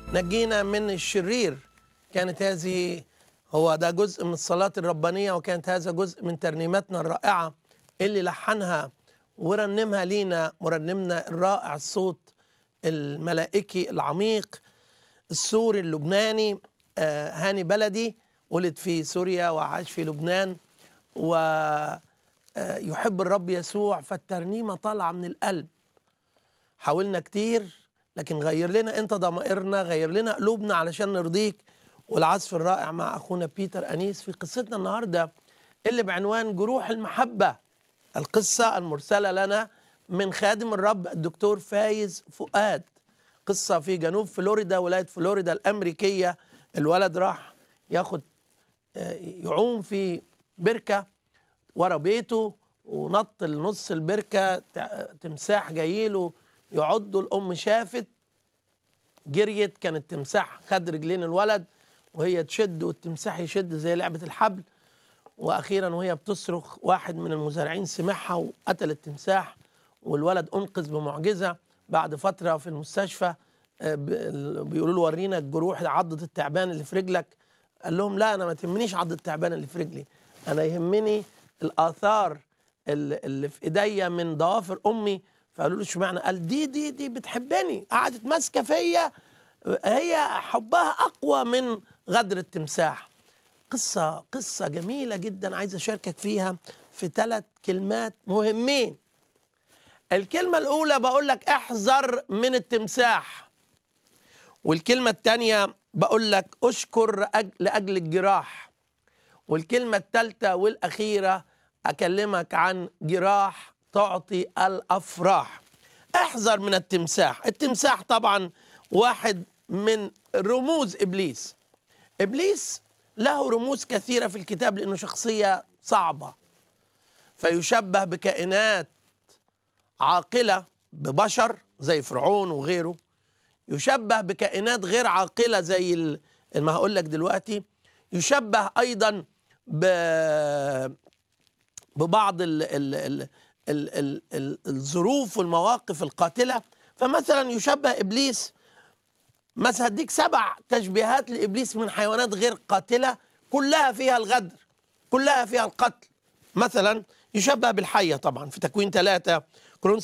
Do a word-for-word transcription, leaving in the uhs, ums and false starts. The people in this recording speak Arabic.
نجينا من الشرير. كانت هذه هو ده جزء من الصلاة الربانية، وكانت هذا جزء من ترنيماتنا الرائعة اللي لحنها ورنمها لينا مرنمنا الرائع الصوت الملائكي العميق السوري اللبناني آه هاني بلدي. ولد في سوريا وعاش في لبنان ويحب الرب يسوع، فالترنيمة طالعة من القلب. حاولنا كتير لكن غير لنا انت ضمائرنا، غير لنا قلوبنا علشان نرضيك. والعزف الرائع مع اخونا بيتر انيس في قصتنا النهارده اللي بعنوان جروح المحبه، القصه المرسله لنا من خادم الرب الدكتور فايز فؤاد. قصه في جنوب فلوريدا، ولايه فلوريدا الامريكيه. الولد راح ياخد يعوم في بركه ورا بيته، ونط لنص البركه تمساح جايله يعضه. الام شافت جريت، كان التمساح خد رجلين الولد وهي تشد والتمساح يشد زي لعبة الحبل. واخيرا وهي بتصرخ واحد من المزارعين سمعها وقتل التمساح، والولد انقذ بمعجزة. بعد فترة في المستشفى بيقولوا له ورينا الجروح، عضة التعبان اللي في رجلك. قال لهم لا، انا ما تهمنيش عضة التعبان اللي في رجلي، انا يهمني الاثار اللي في ايديا من ضوافر امي. فقالوا له اشمعنى؟ قال دي دي دي بتحبني، قعدت ماسكه فيا، هي حبها اقوى من غدر التمساح. قصه قصه جميله جدا، عايز اشاركك فيها في ثلاث كلمات مهمين. الكلمه الاولى بقول لك احذر من التمساح، والكلمه الثانيه بقول لك اشكر لاجل الجراح، والكلمه الثالثه والاخيره اكلمك عن جراح تعطي الافراح. احذر من التمساح. التمساح طبعا واحد من رموز ابليس. ابليس له رموز كثيره في الكتاب لانه شخصيه صعبه، فيشبه بكائنات عاقله ببشر زي فرعون وغيره، يشبه بكائنات غير عاقله زي ما هقول لك دلوقتي، يشبه ايضا ب ببعض ال ال ال ال ال ال الظروف والمواقف القاتلة. فمثلا يشبه إبليس، مثلا هديك سبع تشبيهات لإبليس من حيوانات غير قاتلة كلها فيها الغدر، كلها فيها القتل. مثلا يشبه بالحية طبعا في تكوين ثلاثة،